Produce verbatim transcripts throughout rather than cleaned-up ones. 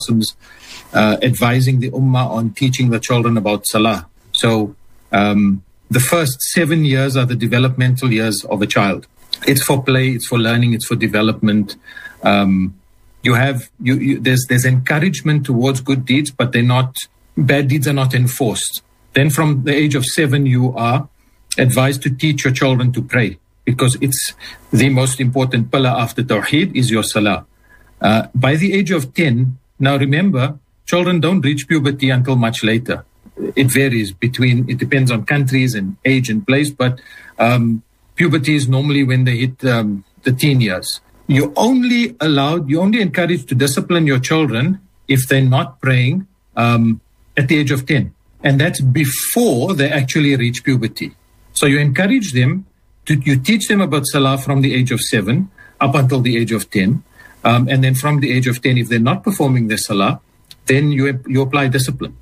uh, advising the ummah on teaching the children about salah. So um, the first seven years are the developmental years of a child. It's for play, it's for learning, it's for development. Um, you have you, you there's there's encouragement towards good deeds, but they're not bad deeds are not enforced. Then from the age of seven, you are advised to teach your children to pray, because it's the most important pillar after Tawheed is your salah. Uh, by the age of ten, now remember, children don't reach puberty until much later. It varies between, it depends on countries and age and place, but um, puberty is normally when they hit um, the teen years. You're only allowed, you're only encouraged to discipline your children if they're not praying um, at the age of ten. And that's before they actually reach puberty. So you encourage them, to, you teach them about salah from the age of seven up until the age of ten. Um, and then from the age of ten, if they're not performing their salah, then you, you apply discipline.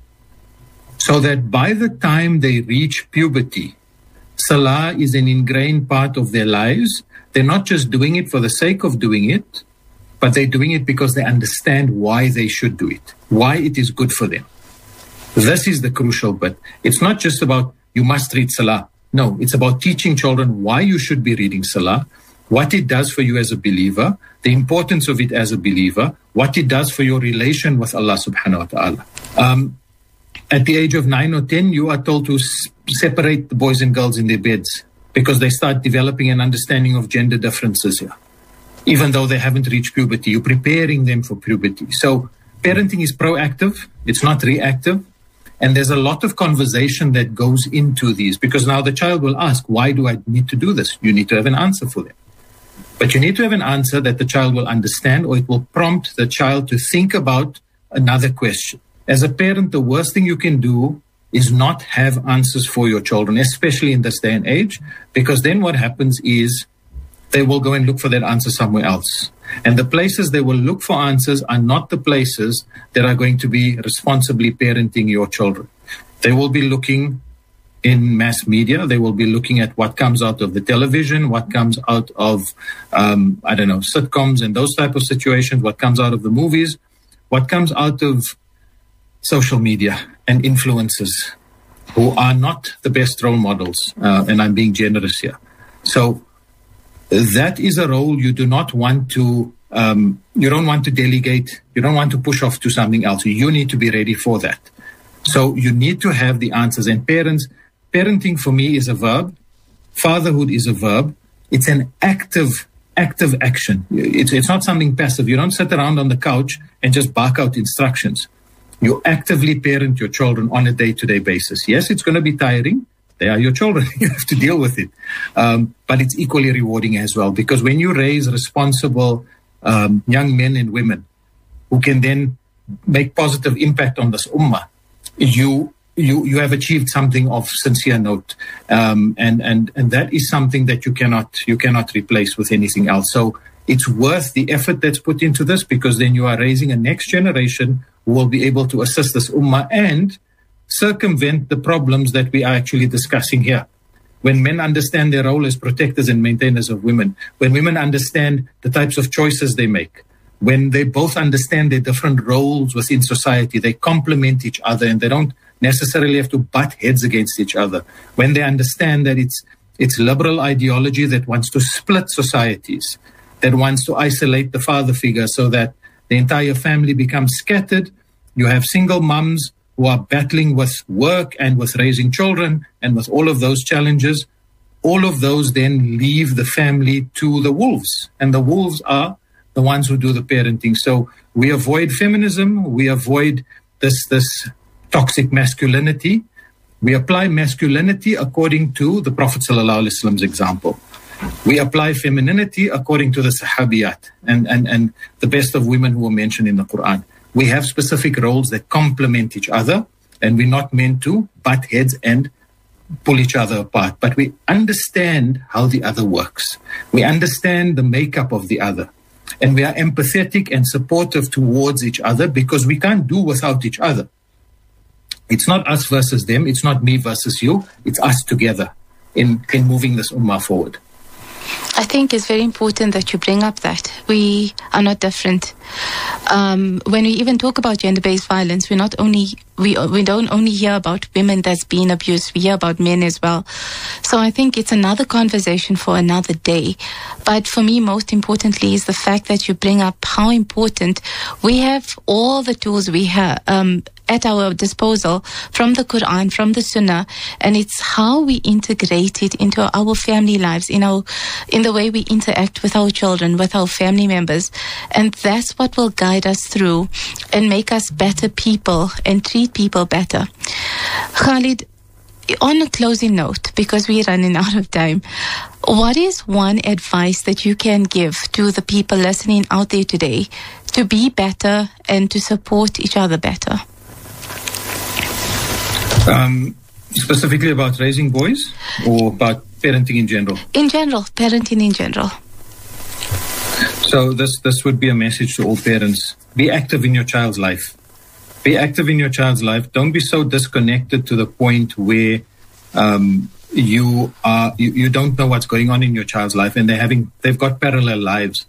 So that by the time they reach puberty, salah is an ingrained part of their lives. They're not just doing it for the sake of doing it, but they're doing it because they understand why they should do it, why it is good for them. This is the crucial bit. It's not just about you must read salah. No, it's about teaching children why you should be reading salah, what it does for you as a believer, the importance of it as a believer, what it does for your relation with Allah subhanahu wa ta'ala. Um, at the age of nine or ten, you are told to s- separate the boys and girls in their beds because they start developing an understanding of gender differences here. Even though they haven't reached puberty, you're preparing them for puberty. So parenting is proactive, it's not reactive. And there's a lot of conversation that goes into these, because now the child will ask, why do I need to do this? You need to have an answer for them. But you need to have an answer that the child will understand, or it will prompt the child to think about another question. As a parent, the worst thing you can do is not have answers for your children, especially in this day and age, because then what happens is they will go and look for that answer somewhere else. And the places they will look for answers are not the places that are going to be responsibly parenting your children. They will be looking in mass media. They will be looking at what comes out of the television, what comes out of, um, I don't know, sitcoms and those type of situations, what comes out of the movies, what comes out of social media and influencers who are not the best role models. Uh, and I'm being generous here. So that is a role you do not want to, um, you don't want to delegate. You don't want to push off to something else. You need to be ready for that. So you need to have the answers. And parents, parenting for me is a verb. Fatherhood is a verb. It's an active, active action. It's, it's not something passive. You don't sit around on the couch and just bark out instructions. You actively parent your children on a day-to-day basis. Yes, it's going to be tiring. They are your children. You have to deal with it. Um, but it's equally rewarding as well, because when you raise responsible um, young men and women who can then make positive impact on this ummah, you you you have achieved something of sincere note. Um, and, and, and that is something that you cannot you cannot replace with anything else. So it's worth the effort that's put into this, because then you are raising a next generation who will be able to assist this ummah and circumvent the problems that we are actually discussing here. When men understand their role as protectors and maintainers of women, when women understand the types of choices they make, when they both understand their different roles within society, they complement each other and they don't necessarily have to butt heads against each other. When they understand that it's it's liberal ideology that wants to split societies, that wants to isolate the father figure so that the entire family becomes scattered. You have single mums who are battling with work and with raising children and with all of those challenges. All of those then leave the family to the wolves. And the wolves are the ones who do the parenting. So we avoid feminism. We avoid this, this toxic masculinity. We apply masculinity according to the Prophet ﷺ's example. We apply femininity according to the Sahabiyat and, and, and the best of women who are mentioned in the Quran. We have specific roles that complement each other, and we're not meant to butt heads and pull each other apart. But we understand how the other works. We understand the makeup of the other. And we are empathetic and supportive towards each other, because we can't do without each other. It's not us versus them. It's not me versus you. It's us together in, in moving this ummah forward. I think it's very important that you bring up that we are not different. Um, when we even talk about gender-based violence, we're not only we we don't only hear about women that's being abused. We hear about men as well. So I think it's another conversation for another day. But for me, most importantly, is the fact that you bring up how important we have all the tools we have um, at our disposal from the Quran, from the Sunnah, and it's how we integrate it into our family lives, in our in the way we interact with our children, with our family members, and that's what will guide us through and make us better people and treat people better. Khalid, on a closing note, because we're running out of time, what is one advice that you can give to the people listening out there today to be better and to support each other better? Um, specifically about raising boys or about parenting in general? In general, parenting in general. So this, this would be a message to all parents. Be active in your child's life. Be active in your child's life. Don't be so disconnected to the point where um, you are you, you don't know what's going on in your child's life, and they're having they've got parallel lives.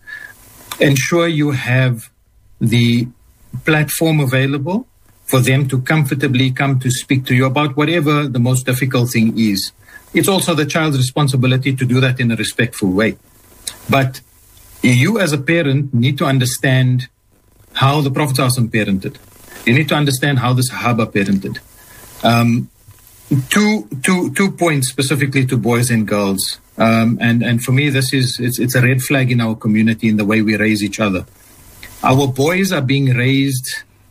Ensure you have the platform available for them to comfortably come to speak to you about whatever the most difficult thing is. It's also the child's responsibility to do that in a respectful way. But you as a parent need to understand how the Prophet ﷺ parented. You need to understand how the Sahaba parented. Um, two, two, two points specifically to boys and girls. Um, and, and for me, this is it's, it's a red flag in our community in the way we raise each other. Our boys are being raised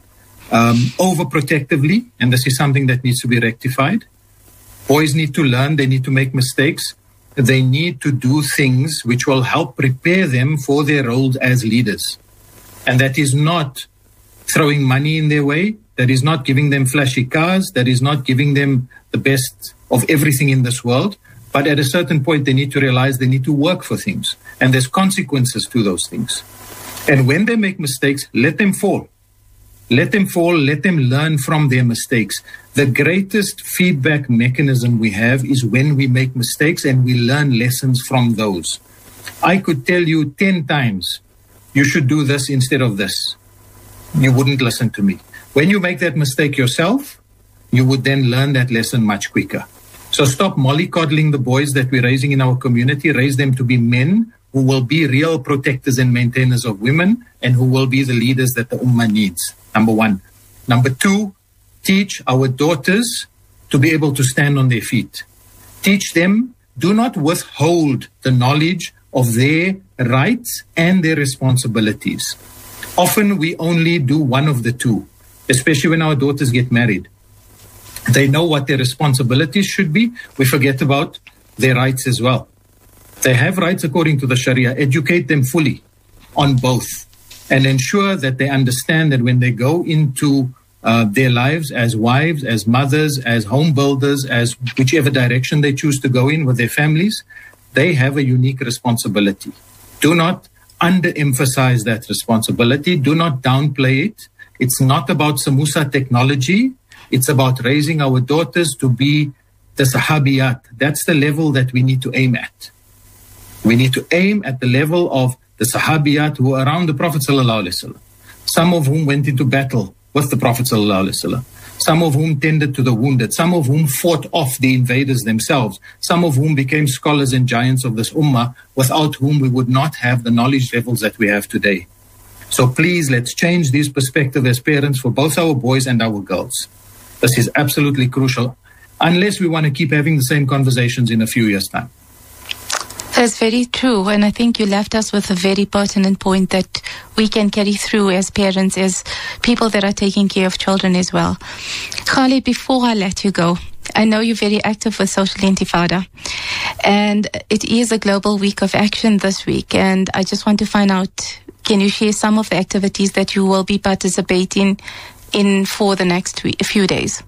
Um, overprotectively, and this is something that needs to be rectified. Boys need to learn, they need to make mistakes, they need to do things which will help prepare them for their roles as leaders. And that is not throwing money in their way, that is not giving them flashy cars, that is not giving them the best of everything in this world. But at a certain point, they need to realize they need to work for things, and there's consequences to those things. And when they make mistakes, let them fall. Let them fall, let them learn from their mistakes. The greatest feedback mechanism we have is when we make mistakes and we learn lessons from those. I could tell you ten times, you should do this instead of this. You wouldn't listen to me. When you make that mistake yourself, you would then learn that lesson much quicker. So stop mollycoddling the boys that we're raising in our community. Raise them to be men who will be real protectors and maintainers of women, and who will be the leaders that the Ummah needs. Number one. Number two, teach our daughters to be able to stand on their feet. Teach them, do not withhold the knowledge of their rights and their responsibilities. Often we only do one of the two, especially when our daughters get married. They know what their responsibilities should be. We forget about their rights as well. They have rights according to the Sharia. Educate them fully on both, and ensure that they understand that when they go into uh, their lives as wives, as mothers, as home builders, as whichever direction they choose to go in with their families, they have a unique responsibility. Do not underemphasize that responsibility. Do not downplay it. It's not about Samusa technology. It's about raising our daughters to be the Sahabiyat. That's the level that we need to aim at. We need to aim at the level of the Sahabiyat who were around the Prophet ﷺ, some of whom went into battle with the Prophet ﷺ, some of whom tended to the wounded, some of whom fought off the invaders themselves, some of whom became scholars and giants of this ummah, without whom we would not have the knowledge levels that we have today. So please, let's change this perspective as parents for both our boys and our girls. This is absolutely crucial, unless we want to keep having the same conversations in a few years' time. That's very true, and I think you left us with a very pertinent point that we can carry through as parents, as people that are taking care of children as well. Khalid, before I let you go, I know you're very active with Social Intifada, and it is a global week of action this week, and I just want to find out, can you share some of the activities that you will be participating in for the next week, few days?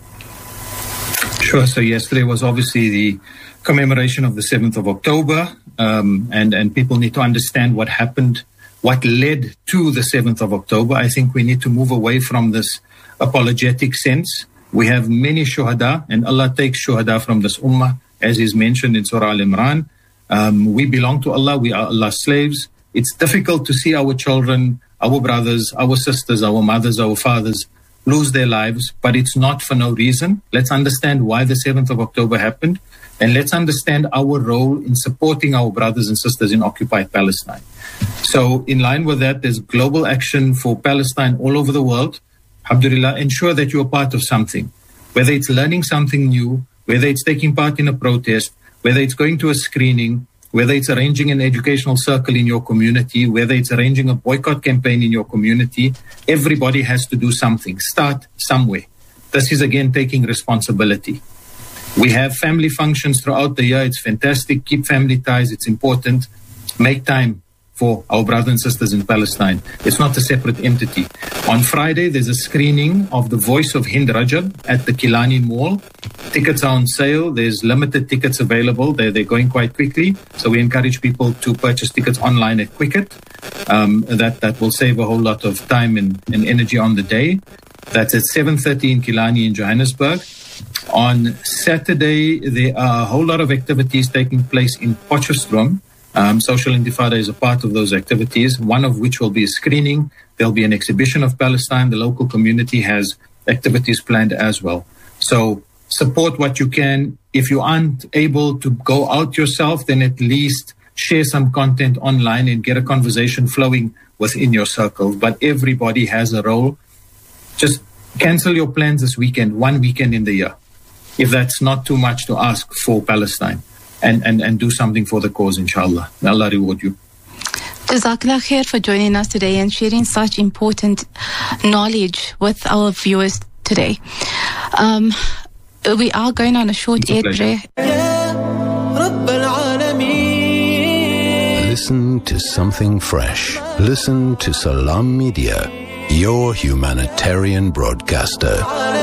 Sure. So yesterday was obviously the commemoration of the seventh of October, um, and, and people need to understand what happened, what led to the seventh of October. I think we need to move away from this apologetic sense. We have many shuhada, and Allah takes shuhada from this ummah, as is mentioned in Surah Al-Imran. Um, we belong to Allah. We are Allah's slaves. It's difficult to see our children, our brothers, our sisters, our mothers, our fathers lose their lives, but it's not for no reason. Let's understand why the seventh of October happened, and let's understand our role in supporting our brothers and sisters in occupied Palestine. So in line with that, there's global action for Palestine all over the world. Alhamdulillah, ensure that you're part of something, whether it's learning something new, whether it's taking part in a protest, whether it's going to a screening, whether it's arranging an educational circle in your community, whether it's arranging a boycott campaign in your community. Everybody has to do something. Start somewhere. This is, again, taking responsibility. We have family functions throughout the year. It's fantastic. Keep family ties. It's important. Make time for our brothers and sisters in Palestine. It's not a separate entity. On Friday, there's a screening of The Voice of Hind Rajab at the Kilani Mall. Tickets are on sale. There's limited tickets available. They're, they're going quite quickly. So we encourage people to purchase tickets online at Quicket. Um, that, that will save a whole lot of time and, and energy on the day. That's at seven thirty in Kilani in Johannesburg. On Saturday, there are a whole lot of activities taking place in Potchefstroom. Um, Social Intifada is a part of those activities, one of which will be a screening. There'll be an exhibition of Palestine. The local community has activities planned as well. So support what you can. If you aren't able to go out yourself, then at least share some content online and get a conversation flowing within your circle. But everybody has a role. Just cancel your plans this weekend, one weekend in the year, if that's not too much to ask for Palestine. And, and, and do something for the cause, inshallah. May Allah reward you. Jazakallah khair for joining us today and sharing such important knowledge with our viewers today. Um, we are going on a short air break. Listen to something fresh. Listen to Salam Media, your humanitarian broadcaster.